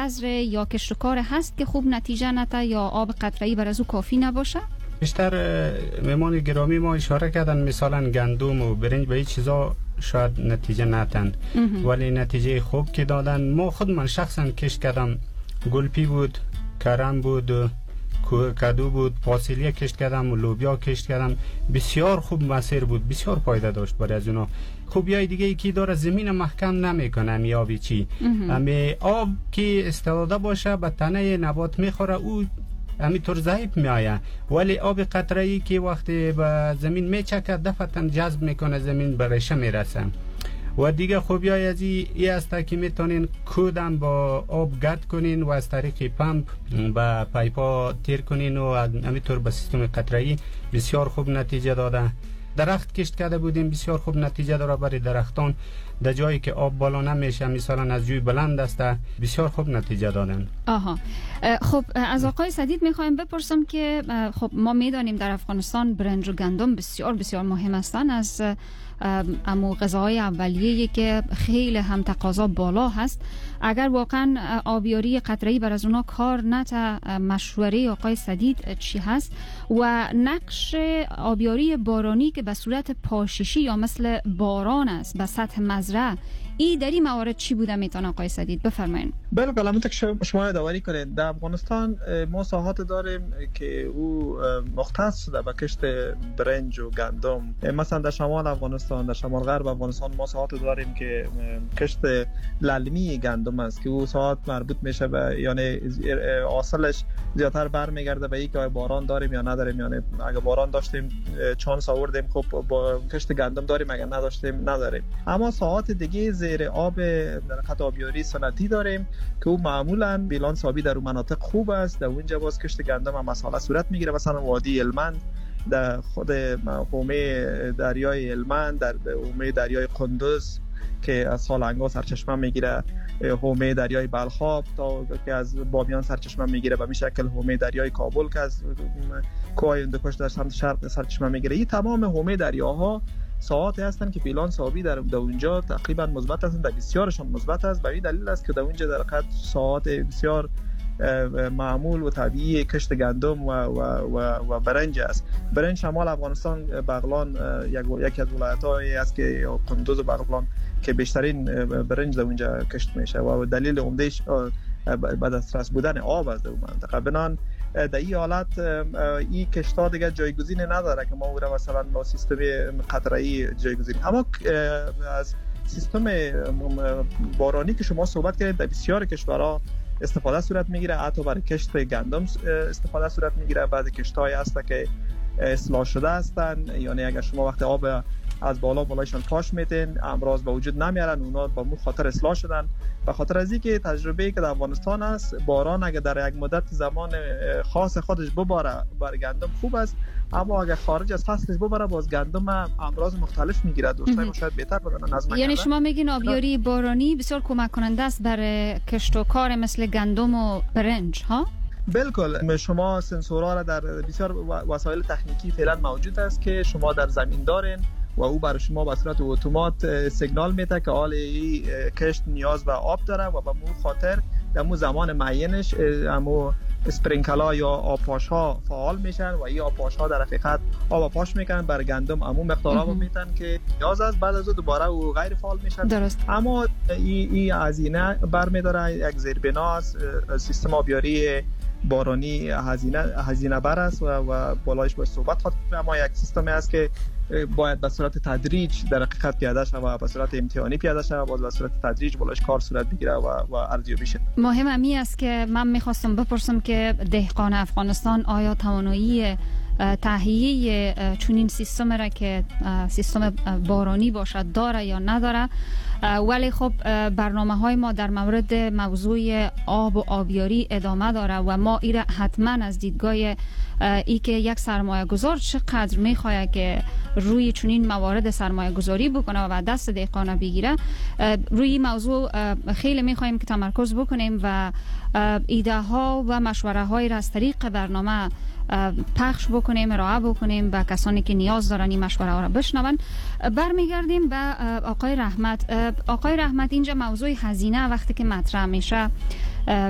بذر یا کشتکار هست که خوب نتیجه نده یا آب قطره‌ای بر از او کافی نباشه؟ بیشتر مهمان گرامی ما اشاره کردن مثلا گندم و برنج به این چیزا شاید نتیجه ندن، ولی نتیجه خوب که دادن. ما خود من شخصا کشت کردم، گلپی بود، کرم بود، کدو بود، فاصلیه کشت کردم و لوبیا کشت کردم. بسیار خوب مسیر بود، بسیار فایده داشت برای از اونا. خوبیای دیگه ای که داره زمین محکم نمیکنه، می آبی چی امی آب که استفاده باشه به تنه نبات میخوره، او همینطور ضعیف میآید. ولی آب قطره‌ای که وقتی به زمین میچکه دفعتاً جذب میکنه، زمین به ریشه میرسه. و دیگه خوبیای از این است که میتونین کودم با آب گرد کنین و از طریق پمپ به پایپا تیر کنین و همینطور به سیستم قطره‌ای بسیار خوب نتیجه داده. درخت کشت کرده بودیم، بسیار خوب نتیجه داره برای درختان. در جایی که آب بالا نمیشه، مثلا از جوی بلند است، بسیار خوب نتیجه دادن. آها. خب از آقای سدید میخوایم بپرسم که خب ما میدانیم در افغانستان برنج و گندم بسیار بسیار مهم هستند، از امو غذاهای اولیه‌ای که خیلی هم تقاضا بالا هست. اگر واقعا آبیاری قطره‌ای بر از اونا کار نته، مشوره آقای سدید چی هست و نقش آبیاری بارانی که به صورت پاششی یا مثل باران است به سطح مزرعه، این در این موارد چی بوده میتونه آقای سدید بفرمایید؟ بله، همونطور که شما یادآوری کنید در افغانستان ما ساحات داریم که او مختص شده به کشت برنج و گندم. مثلا در شمال افغانستان، در شمال غرب افغانستان ما ساحات داریم که کشت للمی گندم است که او ساحات مربوط میشه به، یعنی حاصلش زیاتر برمیگرده به اینکه باران داریم یا نداریم. یعنی اگه باران داشتیم چانس آوردیم، خب با کشت گندم داریم، اگه نداشتیم نداریم. اما ساحات دیگه زیر آب در خط آبیاری سنتی داریم که او معمولا بیلانس آبی در اون مناطق خوب است. در اونجا باز کشت گندم هم مسئله صورت میگیره. مثلا وادی هلمند، در خود حومه دریای هلمند، در حومه دریای قندوز که از سالنگا سرچشمه میگیره، حومه دریای بلخاب تا که از بامیان سرچشمه میگیره، به این شکل حومه دریای کابل که از کوه هندوکش در سمت شرق سرچشمه میگیره. این تمام حومه دریاها ساعاتی هستند که بیلانس آبی در اونجا تقریبا مثبت هستند، در بسیارشون مثبت است. به این دلیل است که در اونجا در حقیقت ساعات بسیار معمول و طبیعی کشت گندم و برنج است. برنج شمال افغانستان، بغلان یکی از ولایت‌هایی است که قندوز و بغلان که بیشترین برنج در اونجا کشت میشه و دلیل عمدهش به دسترس بودن آب است در اون منطقه. بنان در این حالت این کشت‌ها دیگه جایگزینی نداره که ما او را مثلا با سیستم قطره‌ای جایگزین. اما از سیستم بارانی که شما صحبت کردید در بسیار کشورها استفاده صورت میگیره، حتی برای کشت گندم استفاده صورت میگیره. بعضی کشت‌های هست که اصلاح شده هستن، یعنی اگر شما وقت آب از بالایشان پاش میتین امراض به وجود نمیارن، اونا با مو خاطر اصلاح شدن. به خاطر از اینکه تجربه‌ای که در افغانستان است، باران اگر در یک مدت زمان خاص خودش بباره برای گندم خوب است، اما اگر خارج از فصلش ببره باز گندم امراض مختلف میگیره. دوستان ما شاید بهتر بدونن از من. یعنی شما میگین آبیاری بارانی بسیار کمک کننده است برای کشت و کار مثل گندم و برنج ها؟ بالکل. شما سنسورها را در بسیار وسایل تکنیکی فعلا موجود است که شما در زمین دارین و او برای شما به صورت اتومات سیگنال میده که حال این کشت نیاز به آب داره و به مو خاطر در مو زمان معینش امو اسپرینکلا یا آبپاش ها فعال میشن و این آبپاش ها در حقیقت آب پاش میکنن بر گندم، امو مقدار آب میتن که نیاز است. بعد از اون دوباره او غیر فعال میشن. درست. اما این هزینه برمیداره یک زیربنا است. سیستم آبیاری بارانی هزینه بر است و بالایش باید صحبت خواهد. اما یک سیستمی است که باید به صورت تدریج در حقیقت پیاده شود و به صورت امتحانی پیاده شود، باز به صورت تدریج بالایش کار صورت بگیره و ارزیابی شه. مهم امی است که من میخواستم بپرسم که دهقان افغانستان آیا توانایی تهیه چنین سیستم را که سیستم بارانی باشد داره یا نداره؟ ولی خب برنامه های ما در مورد موضوع آب و آبیاری ادامه داره و ما ایره حتما از دیدگاه ای که یک سرمایه گذار چقدر میخواه که روی چنین موارد سرمایه گذاری بکنه و دست دهقان بگیره، روی موضوع خیلی میخوایم که تمرکز بکنیم و ایده ها و مشوره های را از طریق برنامه پخش بکنیم، ارائه بکنیم به کسانی که نیاز دارن این مشوره ها را بشنون. برمیگردیم به آقای رحمت. آقای رحمت، اینجا موضوع هزینه وقتی که مطرح میشه،